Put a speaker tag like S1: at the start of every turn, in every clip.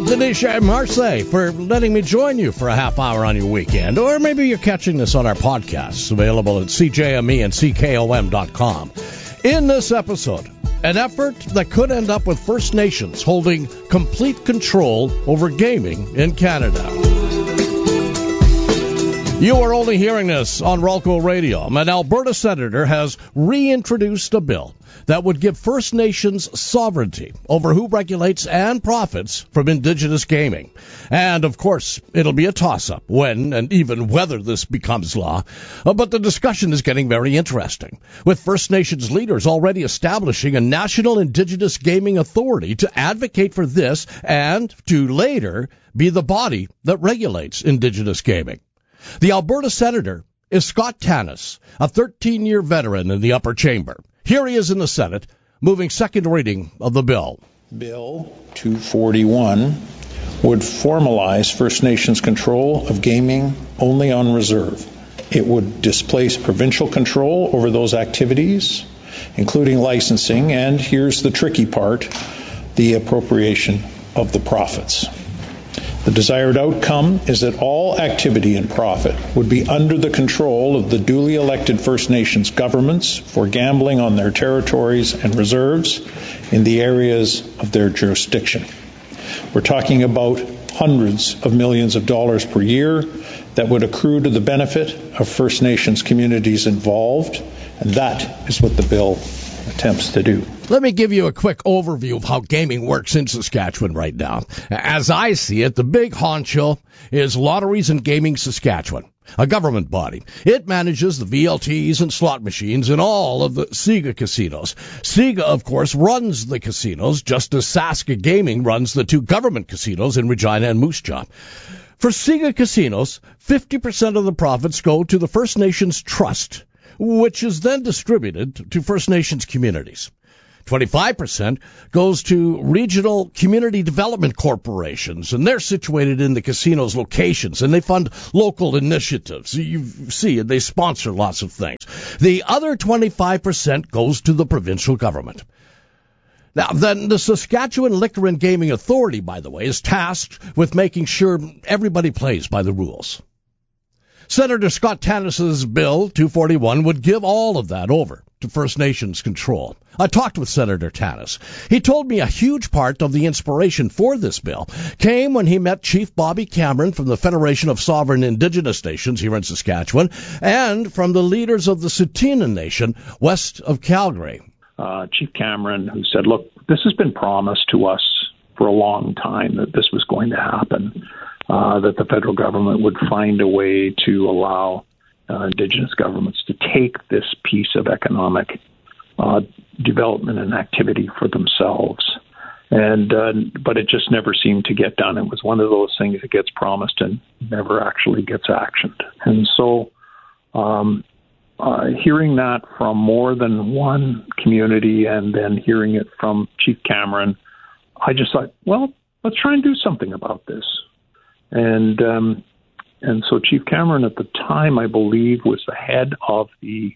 S1: Dinesh Marseille for letting me join you for a half hour on your weekend. Or maybe you're catching this on our podcasts, available at CJME and CKOM.com. In this episode, an effort that could end up with First Nations holding complete control over gaming in Canada. You are only hearing this on Rolco Radio. An Alberta senator has reintroduced a bill that would give First Nations sovereignty over who regulates and profits from Indigenous gaming. And, of course, it'll be a toss-up when and even whether this becomes law. But the discussion is getting very interesting, with First Nations leaders already establishing a national Indigenous gaming authority to advocate for this and to later be the body that regulates Indigenous gaming. The Alberta senator is Scott Tanis, a 13-year veteran in the upper chamber. Here he is in the Senate, moving second reading of the bill.
S2: Bill 241 would formalize First Nations control of gaming only on reserve. It would displace provincial control over those activities, including licensing, and here's the tricky part, the appropriation of the profits. The desired outcome is that all activity and profit would be under the control of the duly elected First Nations governments for gambling on their territories and reserves in the areas of their jurisdiction. We're talking about hundreds of millions of dollars per year that would accrue to the benefit of First Nations communities involved, and that is what the bill attempts to do.
S1: Let me give you a quick overview of how gaming works in Saskatchewan right now. As I see it, the big honcho is Lotteries and Gaming Saskatchewan, a government body. It manages the VLTs and slot machines in all of the SIGA casinos. SIGA, of course, runs the casinos, just as Saska Gaming runs the two government casinos in Regina and Moose Jaw. For SIGA casinos, 50% of the profits go to the First Nations Trust, which is then distributed to First Nations communities. 25% goes to regional community development corporations, and they're situated in the casino's locations, and they fund local initiatives. You see, they sponsor lots of things. The other 25% goes to the provincial government. Now, then, the Saskatchewan Liquor and Gaming Authority, by the way, is tasked with making sure everybody plays by the rules. Senator Scott Tanis's Bill 241 would give all of that over to First Nations control. I talked with Senator Tanis. He told me a huge part of the inspiration for this bill came when he met Chief Bobby Cameron from the Federation of Sovereign Indigenous Nations here in Saskatchewan and from the leaders of the Tsuut'ina Nation west of Calgary.
S3: Chief Cameron, who said, look, this has been promised to us for a long time that this was going to happen. That the federal government would find a way to allow Indigenous governments to take this piece of economic development and activity for themselves. But it just never seemed to get done. It was one of those things that gets promised and never actually gets actioned. And so hearing that from more than one community and then hearing it from Chief Cameron, I just thought, well, let's try and do something about this. And so Chief Cameron at the time, I believe, was the head of the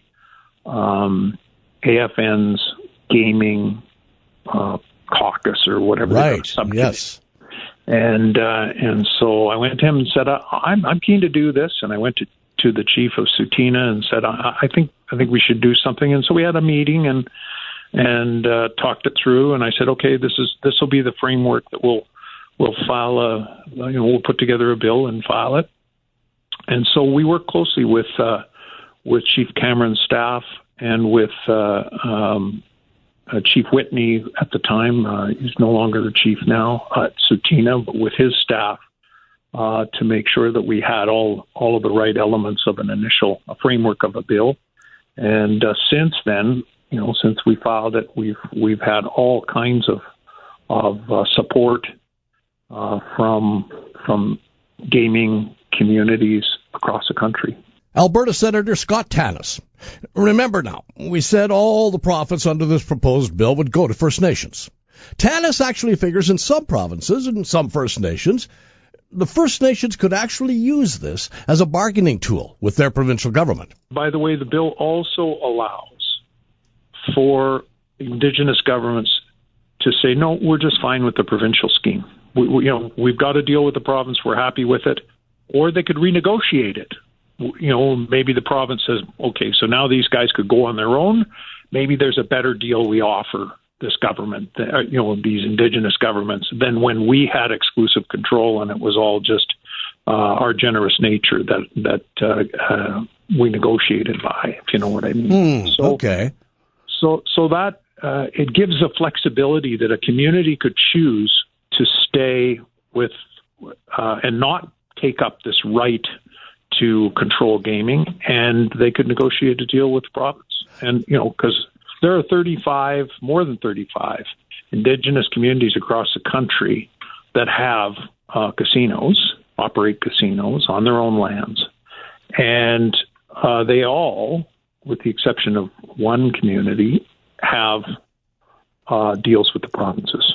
S3: AFN's gaming caucus or whatever.
S1: Right. Yes.
S3: And so I went to him and said, I'm keen to do this. And I went to the chief of Tsuut'ina and said, I think we should do something. And so we had a meeting and talked it through. And I said, okay, this will be the framework that we'll file we'll put together a bill and file it. And so we worked closely with Chief Cameron's staff and with Chief Whitney at the time. He's no longer the chief now at Tsuut'ina, but with his staff to make sure that we had all of the right elements of an initial framework of a bill. And since then, since we filed it, we've had all kinds of support from gaming communities across the country.
S1: Alberta Senator Scott Tanis. Remember now, we said all the profits under this proposed bill would go to First Nations. Tanis actually figures in some provinces and some First Nations, the First Nations could actually use this as a bargaining tool with their provincial government.
S3: By the way, the bill also allows for Indigenous governments to say, no, we're just fine with the provincial scheme. we've got a deal with the province, we're happy with it, or they could renegotiate it. Maybe the province says, okay, so now these guys could go on their own. Maybe there's a better deal we offer this government, these Indigenous governments, than when we had exclusive control and it was all just our generous nature that we negotiated by, if you know what I mean.
S1: Okay.
S3: So that it gives a flexibility that a community could choose to stay with and not take up this right to control gaming, and they could negotiate a deal with the province. And, because there are more than 35 Indigenous communities across the country that have operate casinos on their own lands. And they all, with the exception of one community, have deals with the provinces.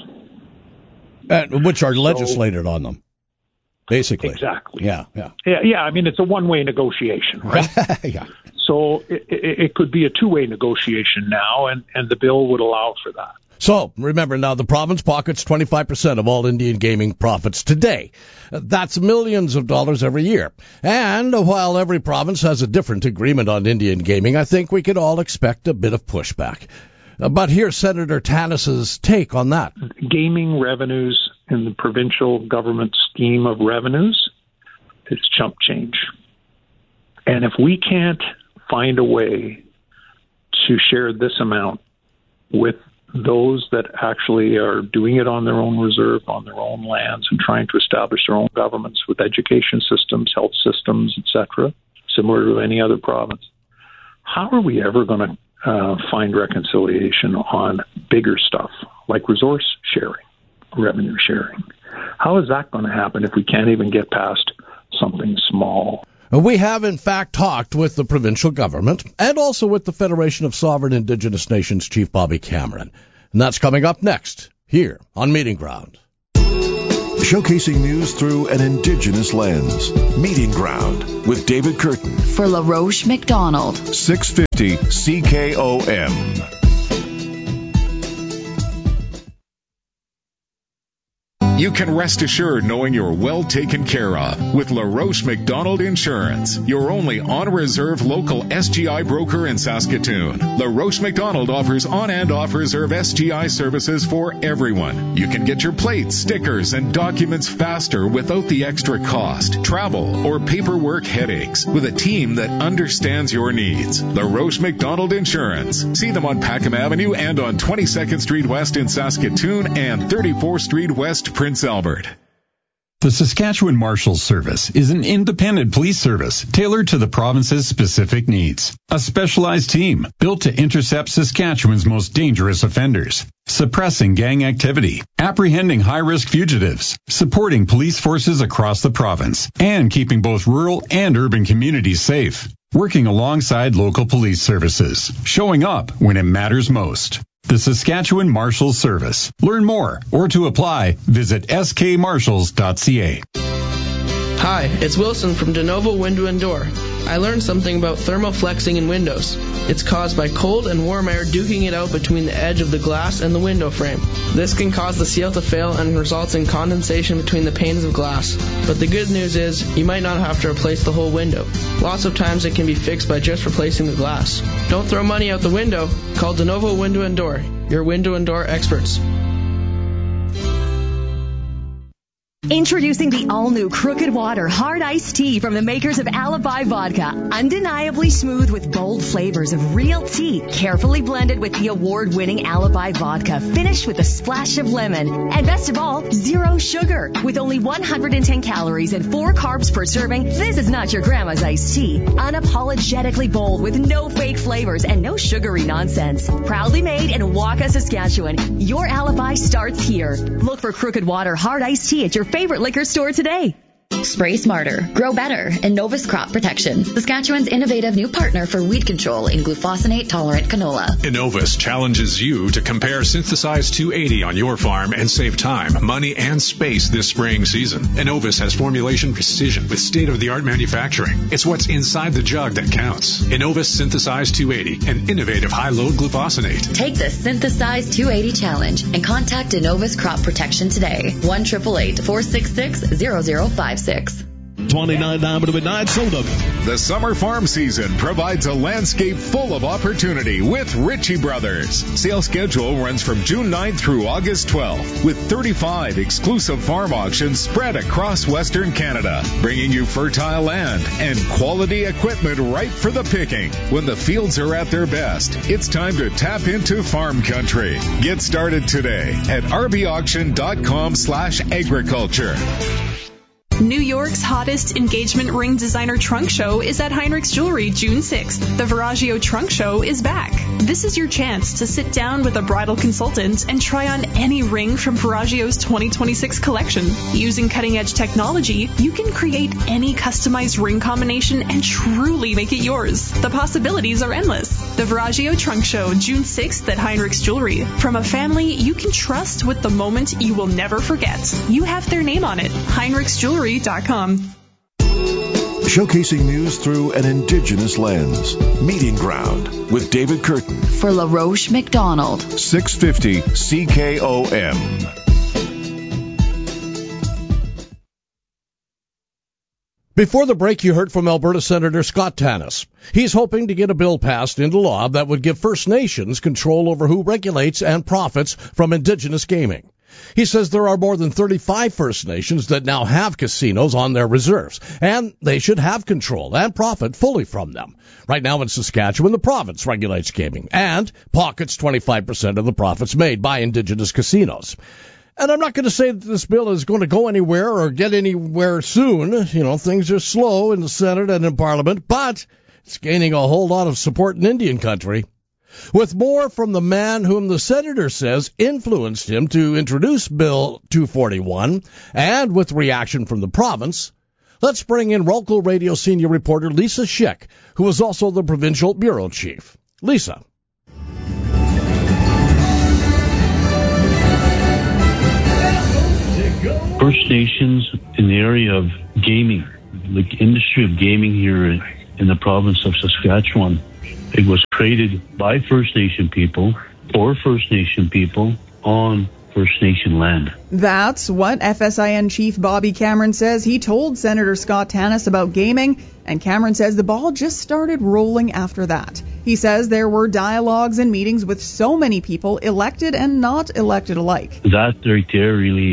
S1: Which are legislated on them, basically.
S3: Exactly.
S1: Yeah.
S3: I mean, it's a one-way negotiation, right?
S1: Yeah.
S3: So it could be a two-way negotiation now, and the bill would allow for that.
S1: So, remember now, the province pockets 25% of all Indian gaming profits today. That's millions of dollars every year. And while every province has a different agreement on Indian gaming, I think we could all expect a bit of pushback. But here's Senator Tanis's take on that.
S3: Gaming revenues in the provincial government scheme of revenues is chump change. And if we can't find a way to share this amount with those that actually are doing it on their own reserve, on their own lands, and trying to establish their own governments with education systems, health systems, etc., similar to any other province, how are we ever going to find reconciliation on bigger stuff like resource sharing, revenue sharing? How is that going to happen if we can't even get past something small?
S1: We have, in fact, talked with the provincial government and also with the Federation of Sovereign Indigenous Nations Chief Bobby Cameron. And that's coming up next, here on Meeting Ground.
S4: Showcasing news through an Indigenous lens. Meeting Ground with David Curtin.
S5: For LaRoche McDonald.
S4: 650 CKOM.
S6: You can rest assured knowing you're well taken care of with LaRoche McDonald Insurance, your only on-reserve local SGI broker in Saskatoon. LaRoche McDonald offers on- and off-reserve SGI services for everyone. You can get your plates, stickers, and documents faster without the extra cost, travel, or paperwork headaches with a team that understands your needs. LaRoche McDonald Insurance. See them on Packham Avenue and on 22nd Street West in Saskatoon and 34th Street West, Prince Albert.
S7: The Saskatchewan Marshals Service is an independent police service tailored to the province's specific needs. A specialized team built to intercept Saskatchewan's most dangerous offenders, suppressing gang activity, apprehending high-risk fugitives, supporting police forces across the province, and keeping both rural and urban communities safe. Working alongside local police services, showing up when it matters most. The Saskatchewan Marshals Service. Learn more or to apply, visit skmarshals.ca.
S8: Hi, it's Wilson from DeNovo Window and Door. I learned something about thermoflexing in windows. It's caused by cold and warm air duking it out between the edge of the glass and the window frame. This can cause the seal to fail and results in condensation between the panes of glass. But the good news is, you might not have to replace the whole window. Lots of times it can be fixed by just replacing the glass. Don't throw money out the window. Call DeNovo Window and Door, your window and door experts.
S9: Introducing the all-new Crooked Water Hard Iced Tea from the makers of Alibi Vodka. Undeniably smooth with bold flavors of real tea, carefully blended with the award-winning Alibi Vodka, finished with a splash of lemon. And best of all, zero sugar. With only 110 calories and 4 carbs per serving, this is not your grandma's iced tea. Unapologetically bold with no fake flavors and no sugary nonsense. Proudly made in Waka, Saskatchewan. Your alibi starts here. Look for Crooked Water Hard Iced Tea at your favorite liquor store today.
S5: Spray smarter, grow better, Innovus Crop Protection, Saskatchewan's innovative new partner for weed control in glufosinate-tolerant canola.
S6: Innovus challenges you to compare Synthesize 280 on your farm and save time, money, and space this spraying season. Innovus has formulation precision with state-of-the-art manufacturing. It's what's inside the jug that counts. Innovus Synthesize 280, an innovative high-load glufosinate.
S5: Take the Synthesize 280 challenge and contact Innovus Crop Protection today. 1-888-466-0056.
S10: $29 to midnight soda.
S6: The summer farm season provides a landscape full of opportunity with Ritchie Brothers. Sale schedule runs from June 9th through August 12th with 35 exclusive farm auctions spread across Western Canada, bringing you fertile land and quality equipment ripe for the picking. When the fields are at their best, it's time to tap into farm country. Get started today at rbauction.com/agriculture.
S11: New York's hottest engagement ring designer trunk show is at Heinrich's Jewelry June 6th. The Viraggio Trunk Show is back. This is your chance to sit down with a bridal consultant and try on any ring from Viraggio's 2026 collection. Using cutting-edge technology, you can create any customized ring combination and truly make it yours. The possibilities are endless. The Viraggio Trunk Show June 6th at Heinrich's Jewelry. From a family you can trust with the moment you will never forget. You have their name on it. Heinrich's Jewelry.
S4: Showcasing news through an Indigenous lens. Meeting Ground with David Curtin.
S5: For LaRoche McDonald.
S4: 650 CKOM.
S1: Before the break, you heard from Alberta Senator Scott Tanis. He's hoping to get a bill passed into law that would give First Nations control over who regulates and profits from Indigenous gaming. He says there are more than 35 First Nations that now have casinos on their reserves, and they should have control and profit fully from them. Right now in Saskatchewan, the province regulates gaming and pockets 25% of the profits made by Indigenous casinos. And I'm not going to say that this bill is going to go anywhere or get anywhere soon. You know, things are slow in the Senate and in Parliament, but it's gaining a whole lot of support in Indian country. With more from the man whom the senator says influenced him to introduce Bill 241, and with reaction from the province, let's bring in local radio senior reporter Lisa Schick, who is also the provincial bureau chief. Lisa.
S12: First Nations in the area of gaming, the industry of gaming here in the province of Saskatchewan, it was created by First Nation people, for First Nation people, on First Nation land.
S13: That's what FSIN Chief Bobby Cameron says he told Senator Scott Tanis about gaming, and Cameron says the ball just started rolling after that. He says there were dialogues and meetings with so many people, elected and not elected alike.
S12: That right there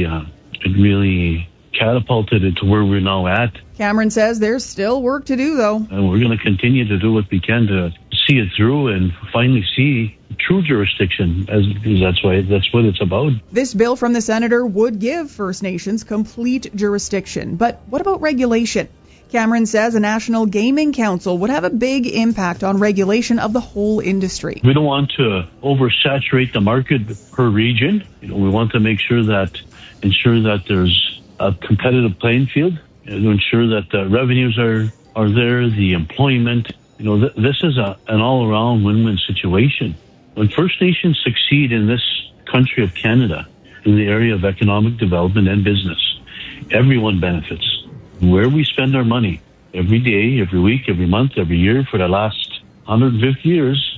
S12: really catapulted it to where we're now at.
S13: Cameron says there's still work to do, though.
S12: And we're going to continue to do what we can to see it through and finally see true jurisdiction, as that's what it's about.
S13: This bill from the senator would give First Nations complete jurisdiction. But what about regulation? Cameron says a National Gaming Council would have a big impact on regulation of the whole industry.
S12: We don't want to oversaturate the market per region. We want to make sure that there's a competitive playing field, to ensure that the revenues are there, the employment. This is an all-around win-win situation. When First Nations succeed in this country of Canada, in the area of economic development and business, everyone benefits. Where we spend our money, every day, every week, every month, every year, for the last 100 years,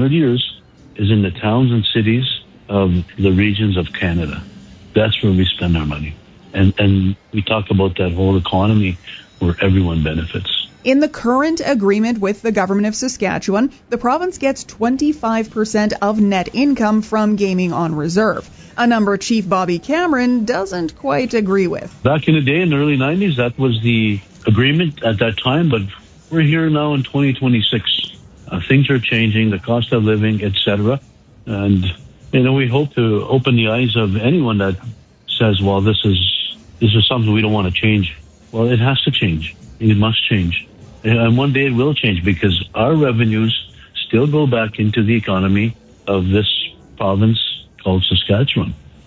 S12: is in the towns and cities of the regions of Canada. That's where we spend our money. And we talk about that whole economy where everyone benefits.
S13: In the current agreement with the government of Saskatchewan, the province gets 25% of net income from gaming on reserve, a number Chief Bobby Cameron doesn't quite agree with.
S12: Back in the day, in the early 90s, that was the agreement at that time, but we're here now in 2026. Things are changing, the cost of living, etc. And, we hope to open the eyes of anyone that says, well, this is something we don't want to change. Well, it has to change. It must change. And one day it will change, because our revenues still go back into the economy of this province called Saskatchewan.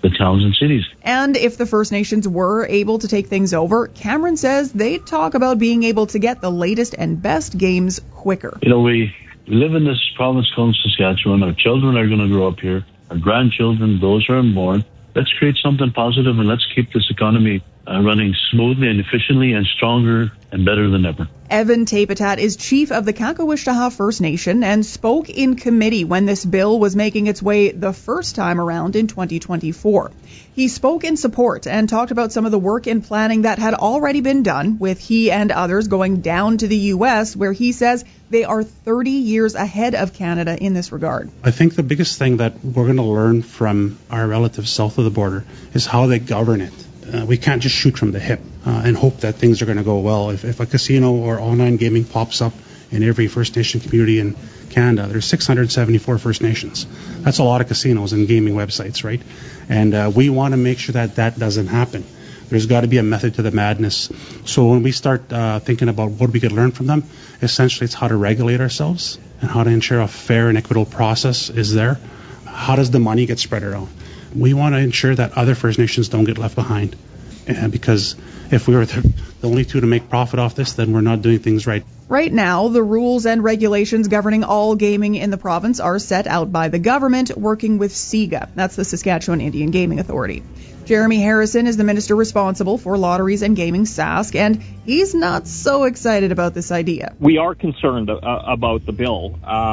S12: the towns and cities.
S13: And if the First Nations were able to take things over, Cameron says they'd talk about being able to get the latest and best games quicker.
S12: We live in this province called Saskatchewan. Our children are going to grow up here. Our grandchildren, those who are born. Let's create something positive and let's keep this economy running smoothly and efficiently and stronger and better than ever.
S13: Evan Tapetat is chief of the Kakowishtaha First Nation and spoke in committee when this bill was making its way the first time around in 2024. He spoke in support and talked about some of the work and planning that had already been done, with he and others going down to the U.S., where he says they are 30 years ahead of Canada in this regard.
S14: I think the biggest thing that we're going to learn from our relatives south of the border is how they govern it. We can't just shoot from the hip and hope that things are going to go well. If a casino or online gaming pops up in every First Nation community in Canada, there's 674 First Nations. That's a lot of casinos and gaming websites, right? And we want to make sure that that doesn't happen. There's got to be a method to the madness. So when we start thinking about what we could learn from them, essentially it's how to regulate ourselves and how to ensure a fair and equitable process is there. How does the money get spread around? We want to ensure that other First Nations don't get left behind. And because if we were the only two to make profit off this, then we're not doing things right.
S13: Right now, the rules and regulations governing all gaming in the province are set out by the government, working with SIGA. That's the Saskatchewan Indian Gaming Authority. Jeremy Harrison is the minister responsible for lotteries and gaming Sask, and he's not so excited about this idea.
S15: We are concerned about the bill.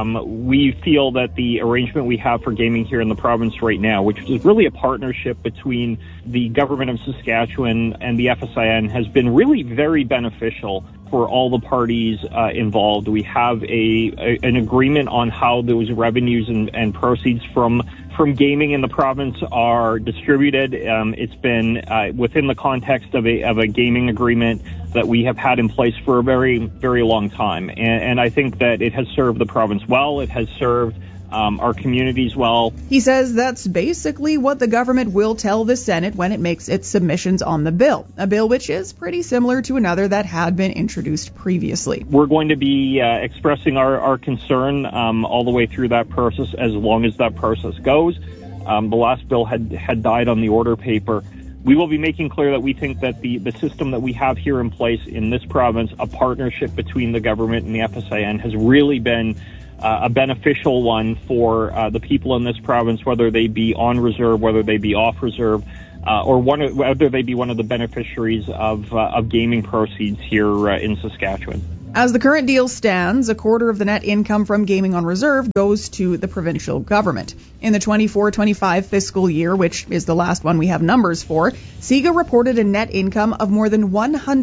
S15: We feel that the arrangement we have for gaming here in the province right now, which is really a partnership between the government of Saskatchewan and the FSIN, has been really very beneficial for all the parties involved. We have an agreement on how those revenues and proceeds from gaming in the province are distributed. It's been within the context of a gaming agreement that we have had in place for a very, very long time. And I think that it has served the province well. It has served our communities well.
S13: He says that's basically what the government will tell the Senate when it makes its submissions on the bill, a bill which is pretty similar to another that had been introduced previously.
S15: We're going to be expressing our concern all the way through that process as long as that process goes. The last bill had died on the order paper. We will be making clear that we think that the system that we have here in place in this province, a partnership between the government and the FSIN, has really been a beneficial one for the people in this province, whether they be on reserve, whether they be off reserve, or whether they be one of the beneficiaries of gaming proceeds here in Saskatchewan.
S13: As the current deal stands, a quarter of the net income from gaming on reserve goes to the provincial government. In the 24-25 fiscal year, which is the last one we have numbers for, SIGA reported a net income of more than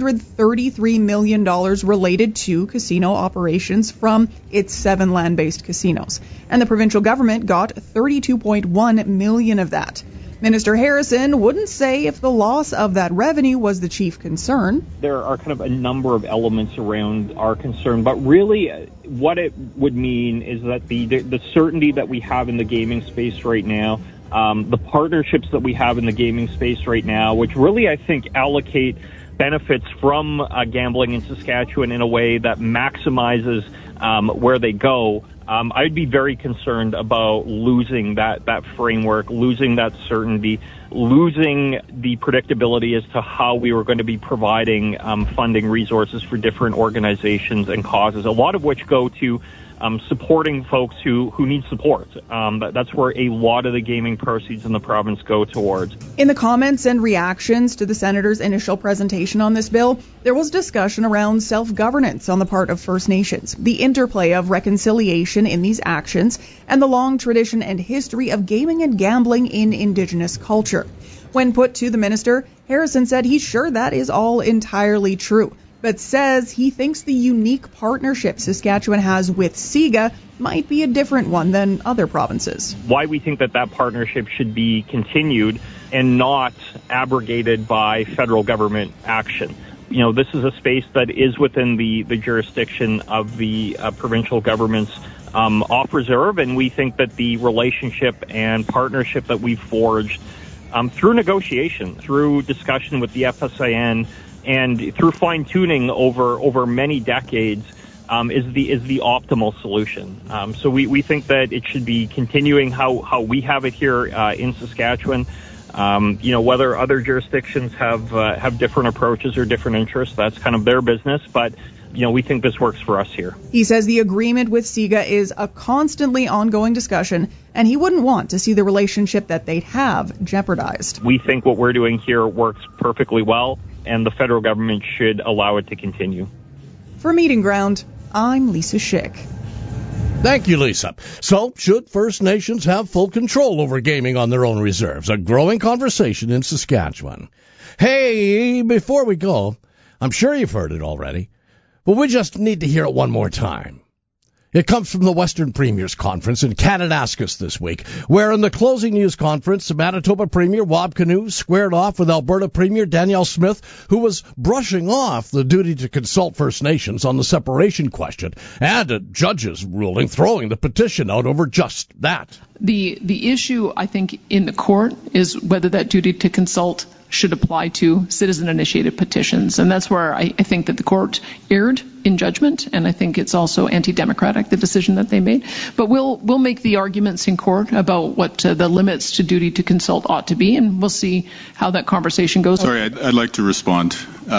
S13: $133 million related to casino operations from its 7 land-based casinos. And the provincial government got $32.1 million of that. Minister Harrison wouldn't say if the loss of that revenue was the chief concern.
S15: There are kind of a number of elements around our concern, but really what it would mean is that the certainty that we have in the gaming space right now, the partnerships that we have in the gaming space right now, which really I think allocate benefits from gambling in Saskatchewan in a way that maximizes where they go. I'd be very concerned about losing that framework, losing that certainty, losing the predictability as to how we were going to be providing funding resources for different organizations and causes, a lot of which go to supporting folks who need support. That's where a lot of the gaming proceeds in the province go towards.
S13: In the comments and reactions to the Senator's initial presentation on this bill, there was discussion around self-governance on the part of First Nations, the interplay of reconciliation in these actions, and the long tradition and history of gaming and gambling in Indigenous culture. When put to the minister, Harrison said he's sure that is all entirely true, but says he thinks the unique partnership Saskatchewan has with SIGA might be a different one than other provinces.
S15: Why we think that partnership should be continued and not abrogated by federal government action. You know, this is a space that is within the jurisdiction of the provincial governments off reserve, and we think that the relationship and partnership that we've forged through negotiation, through discussion with the FSIN, and through fine-tuning over many decades is the optimal solution. So we think that it should be continuing how we have it here in Saskatchewan. Whether other jurisdictions have different approaches or different interests, that's kind of their business. But we think this works for us here.
S13: He says the agreement with SIGA is a constantly ongoing discussion, and he wouldn't want to see the relationship that they have jeopardized.
S15: We think what we're doing here works perfectly well, and the federal government should allow it to continue.
S13: For Meeting Ground, I'm Lisa Schick.
S1: Thank you, Lisa. So, should First Nations have full control over gaming on their own reserves? A growing conversation in Saskatchewan. Hey, before we go, I'm sure you've heard it already, but we just need to hear it one more time. It comes from the Western Premiers Conference in Kananaskis this week, where in the closing news conference, Manitoba Premier Wab Kinew squared off with Alberta Premier Danielle Smith, who was brushing off the duty to consult First Nations on the separation question, and a judge's ruling throwing the petition out over just that.
S16: The issue, I think, in the court is whether that duty to consult should apply to citizen-initiated petitions. And that's where I think that the court erred in judgment, and I think it's also anti-democratic, the decision that they made. But we'll make the arguments in court about what the limits to duty to consult ought to be, and we'll see how that conversation goes.
S17: Sorry, I'd like to respond.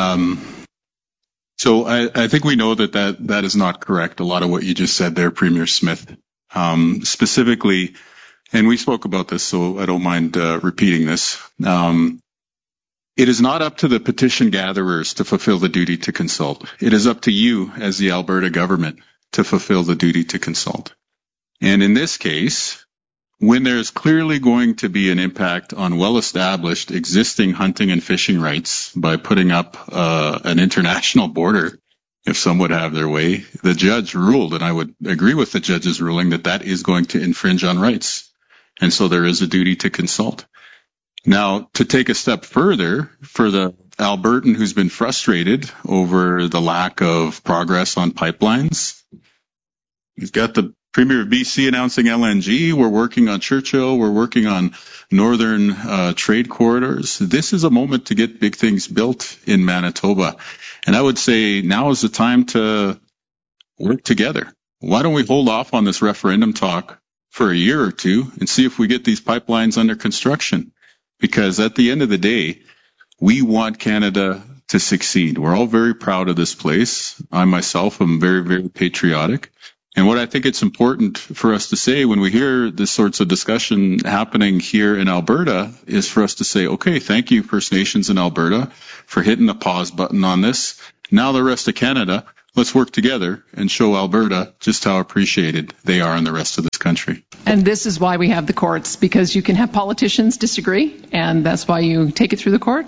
S17: So I think we know that is not correct, a lot of what you just said there, Premier Smith. Specifically, and we spoke about this, so I don't mind repeating this. It is not up to the petition gatherers to fulfill the duty to consult. It is up to you as the Alberta government to fulfill the duty to consult. And in this case, when there's clearly going to be an impact on well-established existing hunting and fishing rights by putting up an international border, if some would have their way, the judge ruled, and I would agree with the judge's ruling, that is going to infringe on rights. And so there is a duty to consult. Now, to take a step further, for the Albertan who's been frustrated over the lack of progress on pipelines, you've got the Premier of BC announcing LNG. We're working on Churchill. We're working on northern trade corridors. This is a moment to get big things built in Manitoba. And I would say now is the time to work together. Why don't we hold off on this referendum talk for a year or two and see if we get these pipelines under construction? Because at the end of the day, we want Canada to succeed. We're all very proud of this place. I myself am very, very patriotic. And what I think it's important for us to say when we hear this sorts of discussion happening here in Alberta is for us to say, okay, thank you, First Nations in Alberta, for hitting the pause button on this. Now the rest of Canada, let's work together and show Alberta just how appreciated they are in the rest of this country.
S16: And this is why we have the courts, because you can have politicians disagree, and that's why you take it through the court.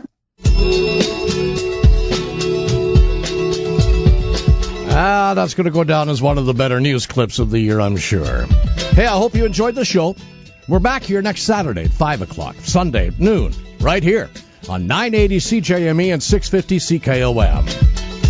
S1: That's going to go down as one of the better news clips of the year, I'm sure. Hey, I hope you enjoyed the show. We're back here next Saturday at 5 o'clock, Sunday at noon, right here on 980 CJME and 650 CKOM.